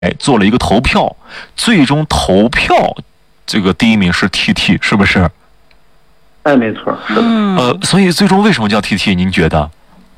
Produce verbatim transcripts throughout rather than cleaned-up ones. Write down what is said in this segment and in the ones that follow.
做了一个投票，最终投票这个第一名是 T T， 是不是？ 哎，没错，是的。 嗯、呃，所以最终为什么叫 T T？ 您觉得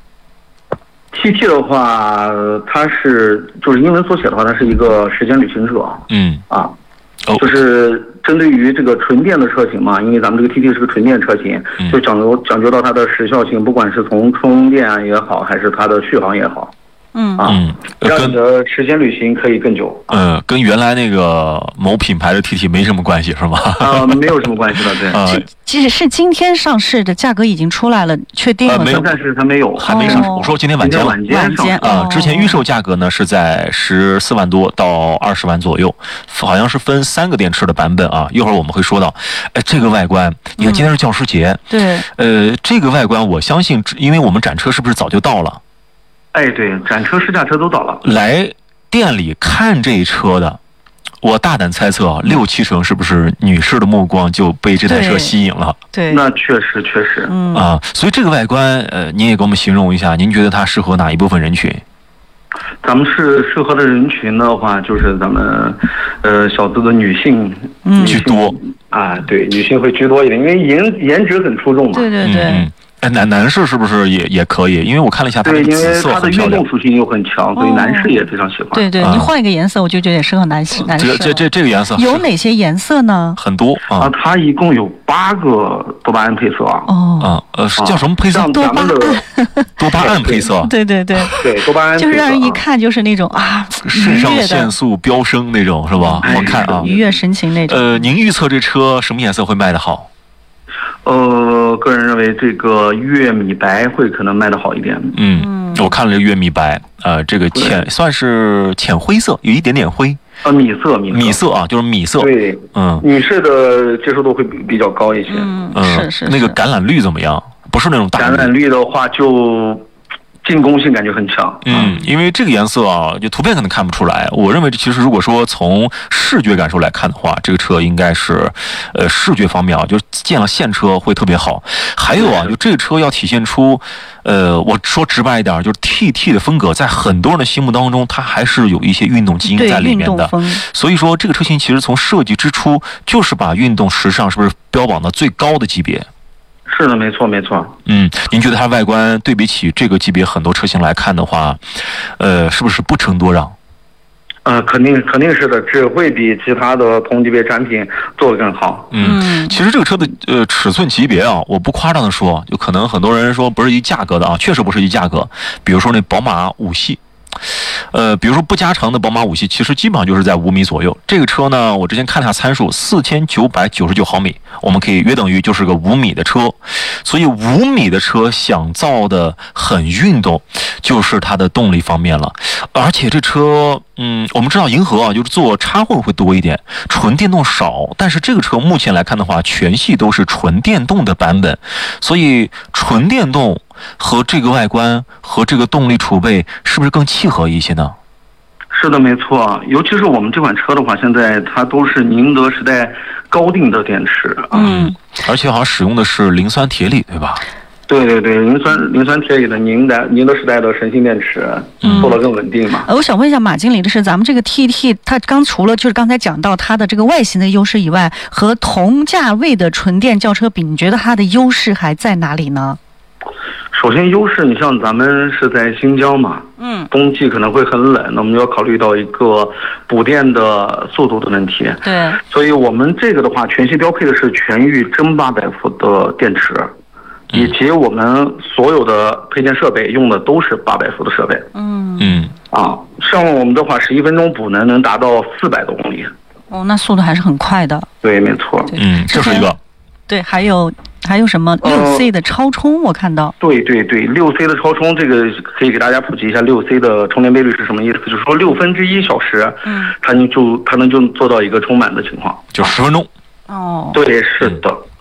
？T T 的话，它是就是英文缩写的话，它是一个时间旅行者。 嗯啊， 哦， 就是针对于这个纯电的车型嘛，因为咱们这个 T T 是个纯电车型， 嗯、 就讲究讲究到它的时效性，不管是从充电也好，还是它的续航也好。 嗯啊， 嗯， 让你的时间旅行可以更久。 呃，跟原来那个某品牌的 T T 没什么关系，是吗？ 啊，没有什么关系的，对。 啊， 其实是今天上市的，价格已经出来了，确定了。 呃、没有， 但是它没有， 还没上市。我说今天晚间了。 晚间晚间啊、呃，之前预售价格呢是在十四万多到二十万左右，好像是分三个电池的版本啊。一会儿我们会说到，哎，这个外观，你看今天是教师节， 嗯、对， 呃，这个外观我相信，因为我们展车是不是早就到了？ 哎，对，展车试驾车都到了。 来店里看这车的，我大胆猜测啊，六七成是不是女士的目光就被这台车吸引了？ 对， 那确实确实， 嗯啊，所以这个外观，呃，您也给我们形容一下，您觉得它适合哪一部分人群？ 咱们是适合的人群的话，就是咱们，呃，小资的女性， 嗯， 居多啊，对，女性会居多一点，因为颜颜值很出众嘛。 对对对。 嗯嗯，男男士是不是也也可以？因为我看了一下它的紫色很漂亮， 对，因为它的运动属性又很强，所以男士也非常喜欢。 对对， 啊、 你换一个颜色，我就觉得也适合男士。男士。 这个这这这个颜色有哪些颜色呢？ 很多啊。 啊，它一共有八个多巴胺配色啊。 哦。 啊呃，叫什么配色？ 多巴胺。 多巴胺配色。 对对对。 对，多巴胺就是让人一看就是那种啊， 肾上腺素飙升那种是吧？好看啊， 愉悦神情那种。 呃，您预测这车什么颜色会卖得好？ 呃，个人认为这个月米白会可能卖得好一点。 嗯，我看了这个月米白，呃，这个浅算是浅灰色，有一点点灰。 呃，米色，米色， 米色啊，就是米色。 对， 嗯， 女士的接受度会比较高一些。 嗯，是是。 那个橄榄绿怎么样？不是那种大橄榄绿的话就。进攻性感觉很强， 嗯，因为这个颜色啊，就图片可能看不出来。我认为，其实如果说从视觉感受来看的话，这个车应该是，呃，视觉方面啊，就见了现车会特别好。还有啊，就这个车要体现出，呃，我说直白一点，就是 T T 的风格，在很多人的心目当中，它还是有一些运动基因在里面的。所以说，这个车型其实从设计之初就是把运动时尚是不是标榜到最高的级别？ 是的，没错，没错。 嗯，您觉得它外观对比起这个级别很多车型来看的话，呃，是不是不成多让？ 呃，肯定肯定是的，只会比其他的同级别产品做得更好。 嗯，其实这个车的呃尺寸级别啊，我不夸张的说，就可能很多人说不是一价格的啊，确实不是一价格。比如说那宝马五系。呃，比如说不加长的宝马五系，其实基本上就是在五米左右。这个车呢，我之前看了下参数，四千九百九十九毫米，我们可以约等于就是个五米的车。所以五米的车想造的很运动，就是它的动力方面了。而且这车，嗯，我们知道银河啊，就是做插混会多一点，纯电动少。但是这个车目前来看的话，全系都是纯电动的版本，所以纯电动和这个外观和这个动力储备是不是更契合一些呢？ 是的，没错。尤其是我们这款车的话，现在它都是宁德时代高定的电池啊， 嗯，而且好像使用的是磷酸铁锂，对吧？ 对对对，磷酸磷酸铁锂的宁德宁德时代的神行电池，做得更稳定嘛。 呃，我想问一下马经理的是，咱们这个 T T 它刚除了就是刚才讲到它的这个外形的优势以外，和同价位的纯电轿车比，你觉得它的优势还在哪里呢？ 首先，优势你像咱们是在新疆嘛， 嗯， 冬季可能会很冷，那我们就要考虑到一个补电的速度的问题。 对， 所以我们这个的话，全系标配的是全域真八百伏的电池，以及我们所有的配件设备用的都是八百伏的设备。 嗯嗯， 啊，像我们的话，十一分钟补能能达到四百多公里。 哦，那速度还是很快的。 对，没错。 嗯，这是一个。 对，还有还有什么六 C 的超充？我看到。 对对对，六 C 的超充，这个可以给大家普及一下，六 C 的充电倍率是什么意思？就是说六分之一小时，嗯，它能就它能就做到一个充满的情况， 就十分钟。 哦， 对，是的。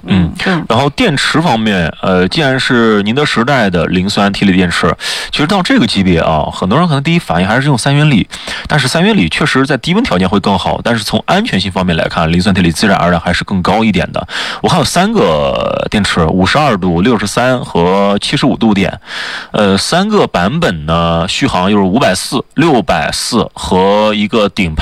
嗯，然后电池方面，呃，既然是宁德时代的磷酸铁锂电池，其实到这个级别啊，很多人可能第一反应还是用三元锂，但是三元锂确实在低温条件会更好，但是从安全性方面来看，磷酸铁锂自然而然还是更高一点的。我看有三个电池，五十二度、六十三和七十五度电，呃，三个版本呢，续航又是五百四、六百四和一个顶配